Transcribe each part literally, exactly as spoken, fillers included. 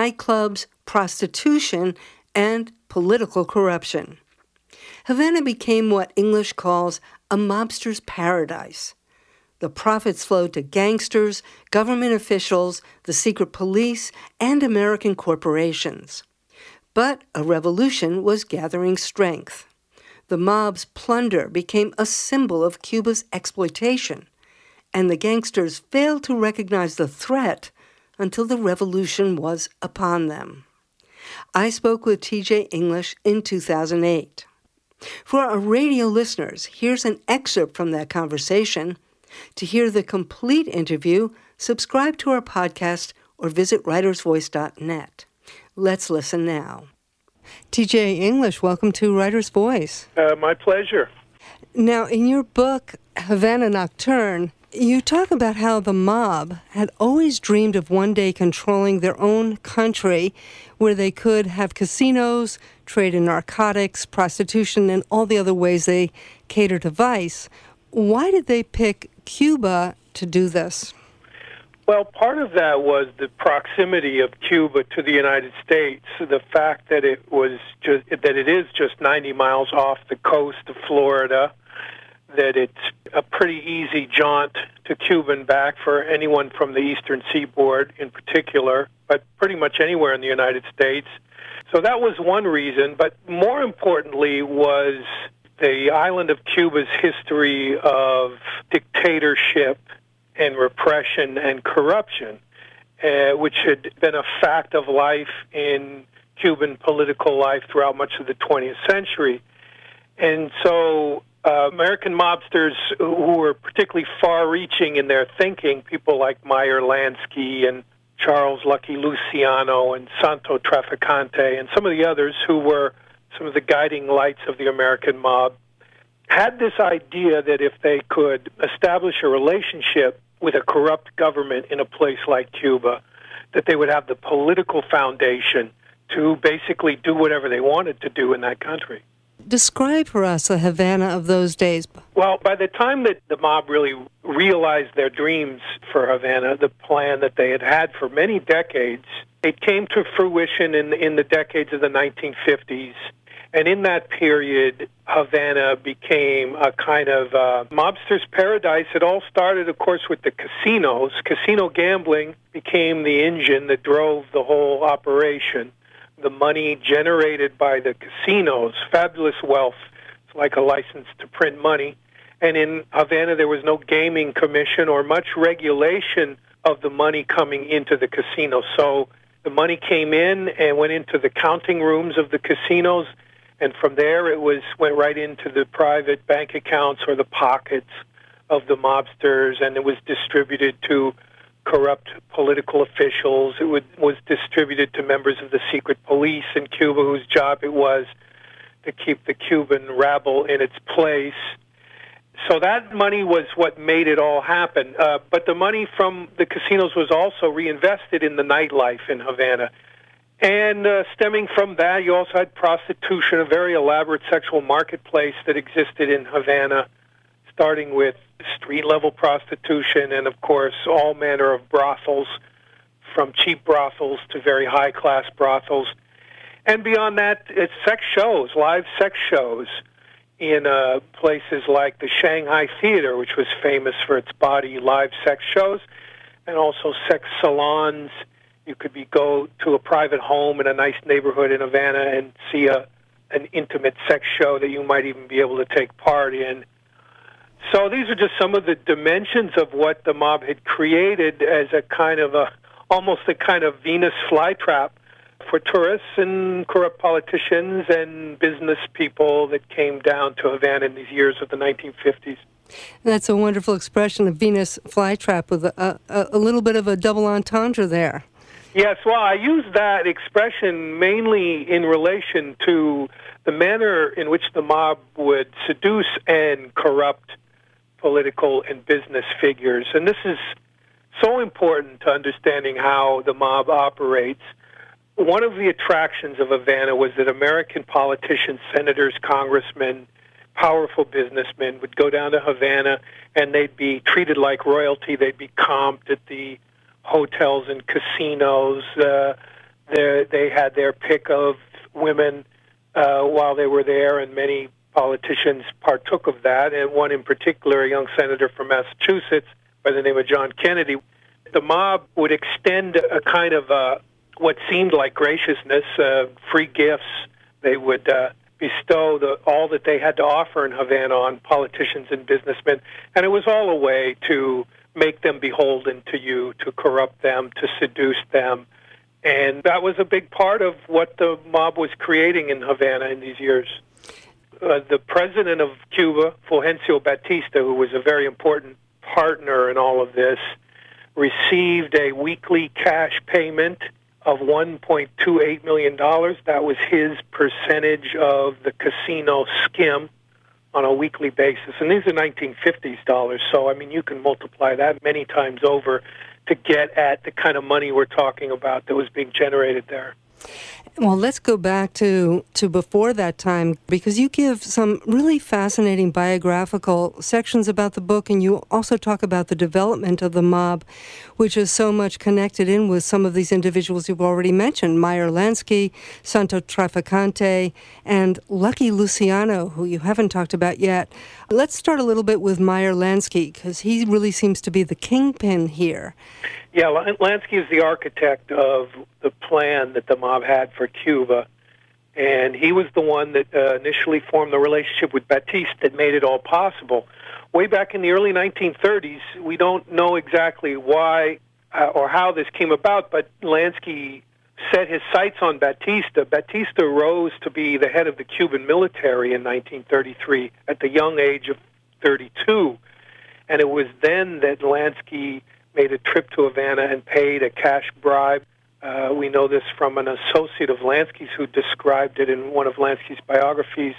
nightclubs, prostitution, and political corruption. Havana became what English calls a mobster's paradise. The profits flowed to gangsters, government officials, the secret police, and American corporations. But a revolution was gathering strength. The mob's plunder became a symbol of Cuba's exploitation, and the gangsters failed to recognize the threat until the revolution was upon them. I spoke with T J English in two thousand eight. For our radio listeners, here's an excerpt from that conversation. To hear the complete interview, subscribe to our podcast or visit writers voice dot net. Let's listen now. T J English, welcome to Writer's Voice. Uh, my pleasure. Now, in your book, Havana Nocturne, you talk about how the mob had always dreamed of one day controlling their own country where they could have casinos, trade in narcotics, prostitution, and all the other ways they cater to vice. Why did they pick Cuba to do this? Well, part of that was the proximity of Cuba to the United States, the fact that it was just that it is just ninety miles off the coast of Florida, that it's a pretty easy jaunt to Cuba and back for anyone from the Eastern Seaboard in particular, but pretty much anywhere in the United States. So that was one reason, but more importantly was the island of Cuba's history of dictatorship and repression and corruption, uh, which had been a fact of life in Cuban political life throughout much of the twentieth century. And so uh, American mobsters who were particularly far-reaching in their thinking, people like Meyer Lansky and Charles Lucky Luciano and Santo Traficante and some of the others who were some of the guiding lights of the American mob, had this idea that if they could establish a relationship with a corrupt government in a place like Cuba, that they would have the political foundation to basically do whatever they wanted to do in that country. Describe for us the Havana of those days. Well, by the time that the mob really realized their dreams for Havana, the plan that they had had for many decades, it came to fruition in, in the decades of the nineteen fifties. And in that period, Havana became a kind of uh, mobster's paradise. It all started, of course, with the casinos. Casino gambling became the engine that drove the whole operation. The money generated by the casinos, fabulous wealth. It's like a license to print money. And in Havana, there was no gaming commission or much regulation of the money coming into the casino. So the money came in and went into the counting rooms of the casinos, and from there it was went right into the private bank accounts or the pockets of the mobsters, and it was distributed to corrupt political officials. It would, was distributed to members of the secret police in Cuba, whose job it was to keep the Cuban rabble in its place. So that money was what made it all happen. Uh, but the money from the casinos was also reinvested in the nightlife in Havana. And uh, stemming from that, you also had prostitution, a very elaborate sexual marketplace that existed in Havana, starting with street-level prostitution and, of course, all manner of brothels, from cheap brothels to very high-class brothels. And beyond that, it's sex shows, live sex shows in uh, places like the Shanghai Theater, which was famous for its body live sex shows, and also sex salons. You could be go to a private home in a nice neighborhood in Havana and see a an intimate sex show that you might even be able to take part in. So these are just some of the dimensions of what the mob had created as a kind of a, almost a kind of Venus flytrap for tourists and corrupt politicians and business people that came down to Havana in these years of the nineteen fifties. That's a wonderful expression, of Venus flytrap, with a, a, a little bit of a double entendre there. Yes, well, I use that expression mainly in relation to the manner in which the mob would seduce and corrupt political and business figures. And this is so important to understanding how the mob operates. One of the attractions of Havana was that American politicians, senators, congressmen, powerful businessmen would go down to Havana and they'd be treated like royalty. They'd be comped at the hotels and casinos. Uh, They they had their pick of women uh, while they were there, and many politicians partook of that, and one in particular, a young senator from Massachusetts by the name of John Kennedy. The mob would extend a kind of uh, what seemed like graciousness, uh, free gifts. They would uh, bestow the, all that they had to offer in Havana on politicians and businessmen, and it was all a way to make them beholden to you, to corrupt them, to seduce them. And that was a big part of what the mob was creating in Havana in these years. Uh, the president of Cuba, Fulgencio Batista, who was a very important partner in all of this, received a weekly cash payment of one point two eight million dollars. That was his percentage of the casino skim on a weekly basis. And these are nineteen fifties dollars, so, I mean, you can multiply that many times over to get at the kind of money we're talking about that was being generated there. Well, let's go back to, to before that time, because you give some really fascinating biographical sections about the book, and you also talk about the development of the mob, which is so much connected in with some of these individuals you've already mentioned, Meyer Lansky, Santo Trafficante, and Lucky Luciano, who you haven't talked about yet. Let's start a little bit with Meyer Lansky, because he really seems to be the kingpin here. Yeah, Lansky is the architect of the plan that the mob had for Cuba, and he was the one that uh, initially formed the relationship with Batista that made it all possible. Way back in the early nineteen thirties, we don't know exactly why uh, or how this came about, but Lansky set his sights on Batista. Batista rose to be the head of the Cuban military in nineteen thirty-three at the young age of thirty-two, and it was then that Lansky made a trip to Havana and paid a cash bribe. Uh, we know this from an associate of Lansky's who described it in one of Lansky's biographies.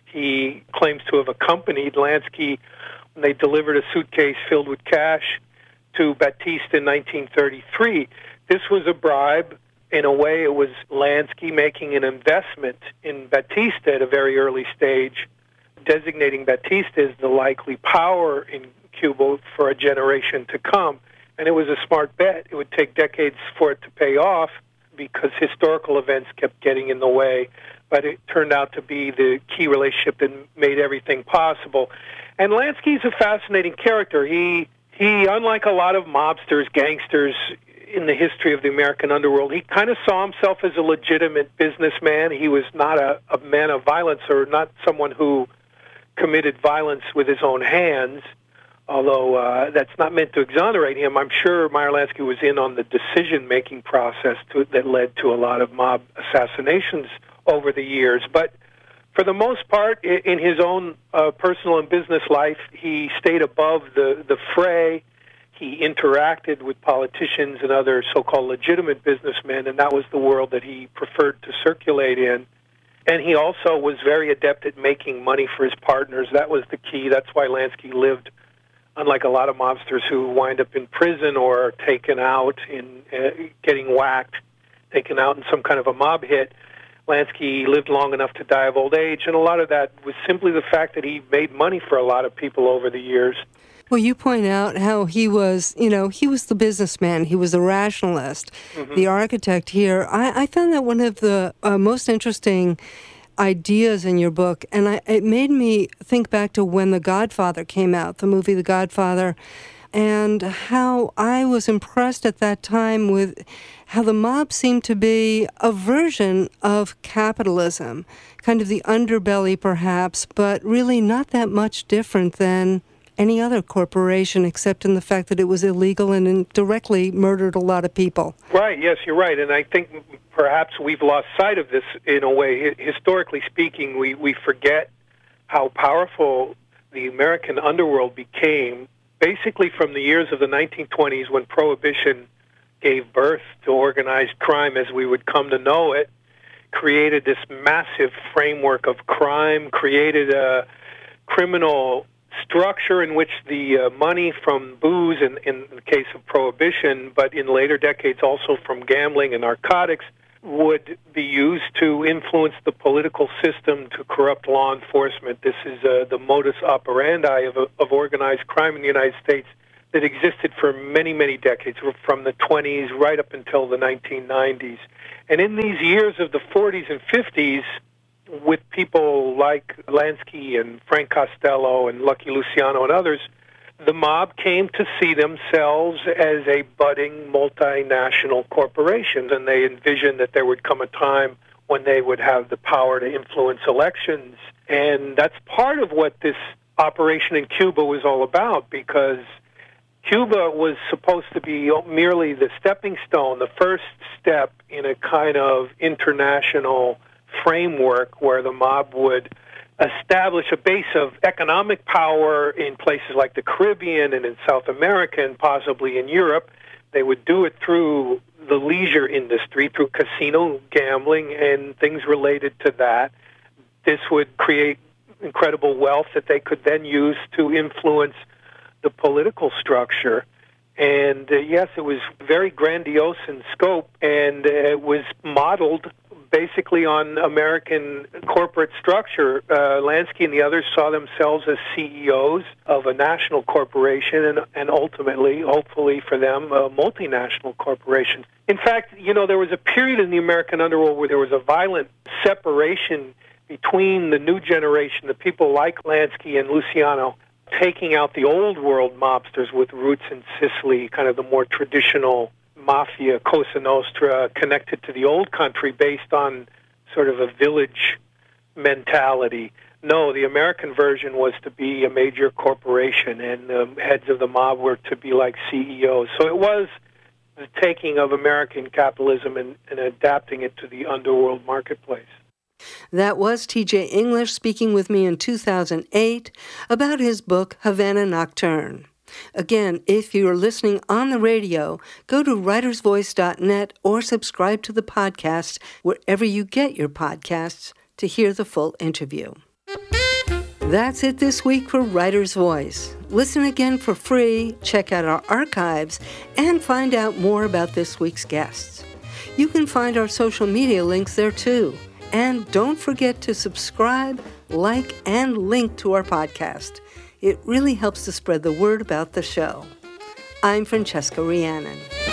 He claims to have accompanied Lansky when they delivered a suitcase filled with cash to Batista in nineteen thirty-three. This was a bribe. In a way, it was Lansky making an investment in Batista at a very early stage, designating Batista as the likely power in Cuba for a generation to come. And it was a smart bet. It would take decades for it to pay off because historical events kept getting in the way. But it turned out to be the key relationship that made everything possible. And Lansky's a fascinating character. He, he, unlike a lot of mobsters, gangsters in the history of the American underworld, he kind of saw himself as a legitimate businessman. He was not a, a man of violence or not someone who committed violence with his own hands. Although uh, that's not meant to exonerate him, I'm sure Meyer Lansky was in on the decision-making process to, that led to a lot of mob assassinations over the years. But for the most part, in his own uh, personal and business life, he stayed above the, the fray. He interacted with politicians and other so-called legitimate businessmen, and that was the world that he preferred to circulate in. And he also was very adept at making money for his partners. That was the key. That's why Lansky lived, unlike a lot of mobsters who wind up in prison or taken out in uh, getting whacked, taken out in some kind of a mob hit. Lansky lived long enough to die of old age, and a lot of that was simply the fact that he made money for a lot of people over the years. Well, you point out how he was, you know, he was the businessman, he was the rationalist, mm-hmm. the architect here. I, I found that one of the uh, most interesting ideas in your book, and I, it made me think back to when The Godfather came out, the movie The Godfather, and how I was impressed at that time with how the mob seemed to be a version of capitalism, kind of the underbelly perhaps, but really not that much different than any other corporation, except in the fact that it was illegal and directly murdered a lot of people. Right, yes, you're right. And I think perhaps we've lost sight of this in a way. Historically speaking, we, we forget how powerful the American underworld became basically from the years of the nineteen twenties when Prohibition gave birth to organized crime as we would come to know it, created this massive framework of crime, created a criminal structure in which the uh, money from booze, in, in the case of Prohibition, but in later decades also from gambling and narcotics, would be used to influence the political system, to corrupt law enforcement. This is uh, the modus operandi of, of organized crime in the United States that existed for many, many decades, from the twenties right up until the nineteen nineties. And in these years of the forties and fifties, with people like Lansky and Frank Costello and Lucky Luciano and others, the mob came to see themselves as a budding multinational corporation, and they envisioned that there would come a time when they would have the power to influence elections. And that's part of what this operation in Cuba was all about, because Cuba was supposed to be merely the stepping stone, the first step in a kind of international framework where the mob would establish a base of economic power in places like the Caribbean and in South America and possibly in Europe. They would do it through the leisure industry, through casino gambling and things related to that. This would create incredible wealth that they could then use to influence the political structure. And uh, yes, it was very grandiose in scope, and uh, it was modeled basically on American corporate structure. Uh, Lansky and the others saw themselves as C E Os of a national corporation and, and ultimately, hopefully for them, a multinational corporation. In fact, you know, there was a period in the American underworld where there was a violent separation between the new generation, the people like Lansky and Luciano, taking out the old world mobsters with roots in Sicily, kind of the more traditional mafia, Cosa Nostra, connected to the old country based on sort of a village mentality. No, the American version was to be a major corporation, and the heads of the mob were to be like C E Os. So it was the taking of American capitalism and, and adapting it to the underworld marketplace. That was T J English speaking with me in two thousand eight about his book, Havana Nocturne. Again, if you're listening on the radio, go to writers voice dot net or subscribe to the podcast wherever you get your podcasts to hear the full interview. That's it this week for Writer's Voice. Listen again for free, check out our archives, and find out more about this week's guests. You can find our social media links there too. And don't forget to subscribe, like, and link to our podcast. It really helps to spread the word about the show. I'm Francesca Rhiannon.